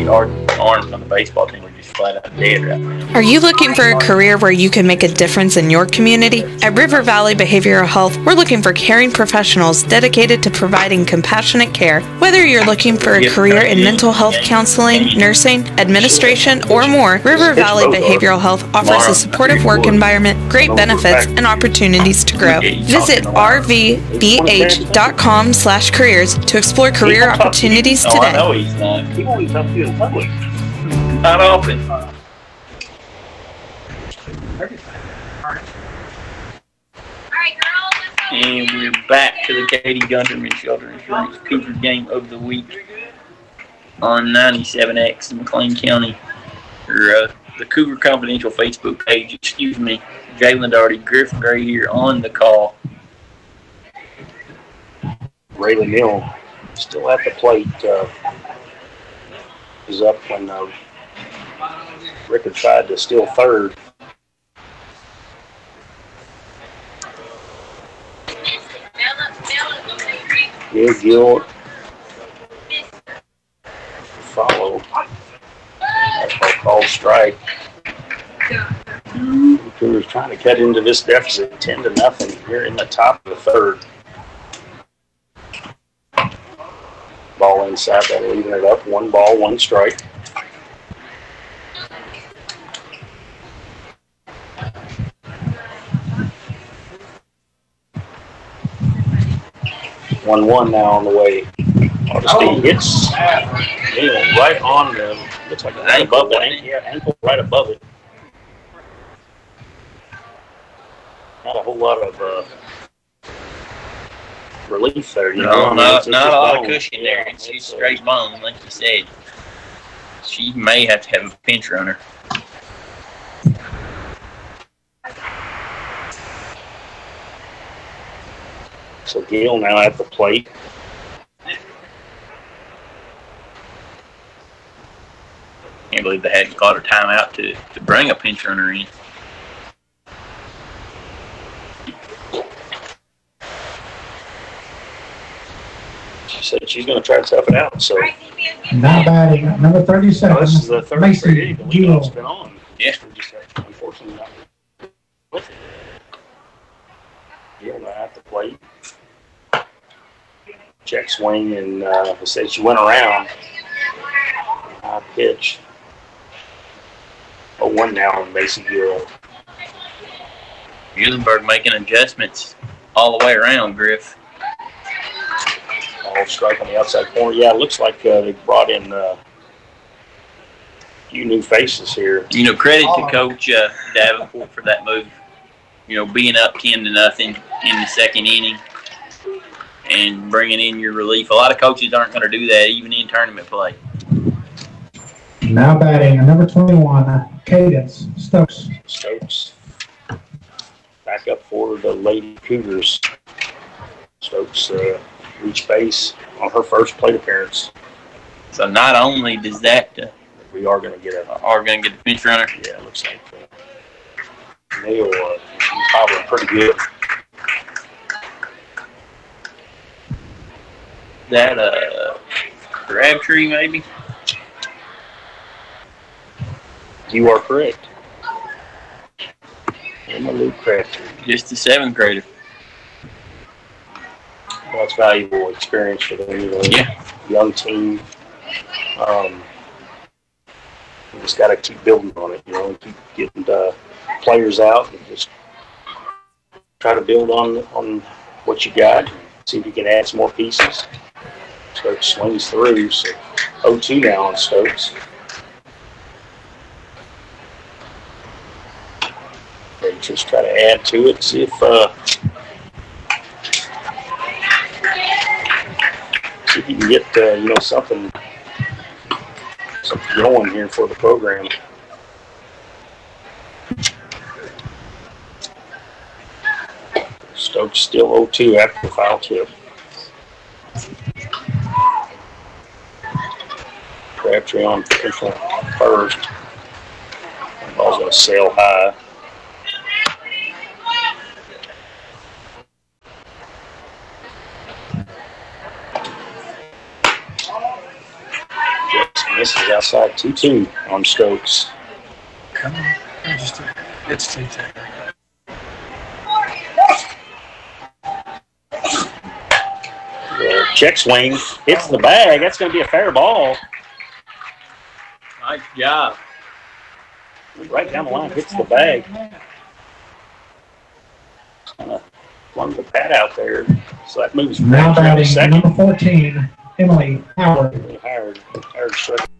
our arms on the baseball team are just flat out dead right now. Are you looking for a career where you can make a difference in your community? At River Valley Behavioral Health, we're looking for caring professionals dedicated to providing compassionate care. Whether you're looking for a career in mental health counseling, nursing, administration, or more, River Valley Behavioral Health offers a supportive work environment, great benefits, and opportunities to grow. Visit rvbh.com/careers to explore career opportunities Oh, I today. know he's not. He won't even talk to you in public. Not often. And we're back to the Katie Gunterman Shelter Insurance Cougar Game of the Week on 97X in McLean County. Or, the Cougar Confidential Facebook page. Excuse me. Jalen Doherty, Griff Gray here on the call. Rayleigh Mill still at the plate. Is up when Rickard tried to steal third. Gill follow. That's a called strike. Cougars trying to cut into this deficit 10-0 here in the top of the third. Ball inside, that leaving it up. 1 ball, 1 strike. One now on the way. Augustine hits right on the, looks like right above the ankle, right above it. Not a whole lot of relief there, you know. Not a lot of cushion there. It's straight bone, like you said. She may have to have a pinch runner. So Gill now at the plate. Can't believe they hadn't caught her timeout to bring a pinch runner in. She said she's going to try to tough it out. So not batting. Number 37. This is the third period. The lead-off's been on. Yeah. Just unfortunately not with it. Gill now at the plate. Check swing, and they said she went around. High pitch. 0-1 now on Macy Gill. Muhlenberg making adjustments all the way around, Griff. Ball strike on the outside corner. Yeah, it looks like they brought in a few new faces here. You know, credit to Coach Davenport for that move. You know, being up 10-0 in the second inning and bringing in your relief. A lot of coaches aren't going to do that, even in tournament play. Now batting, number 21, Cadence Stokes. Stokes back up for the Lady Cougars. Stokes reached base on her first plate appearance. So not only does that we are going to get the pinch runner. Yeah, it looks like Neil she's probably pretty good. That Crabtree maybe. You are correct. Emma Lou Crabtree. Just a 7th grader. Well, it's valuable experience for them. You know, yeah. Young team. You just got to keep building on it, you know, and keep getting players out and just try to build on what you got. See if you can add some more pieces. Stokes swings through, so 0-2 now on Stokes. They just try to add to it, see if you can get something going here for the program. Stokes still 0-2 after the foul tip. Crabtree on potential first. The ball's going to sail high. This is outside 2-2 on Stokes. Come on. It's 2-2. Check swing hits the bag. That's going to be a fair ball. Nice job. Right down the line, hits the bag. Kind of flung the pad out there. So that moves Now back to batting second. number 14, Emily Howard. Howard struck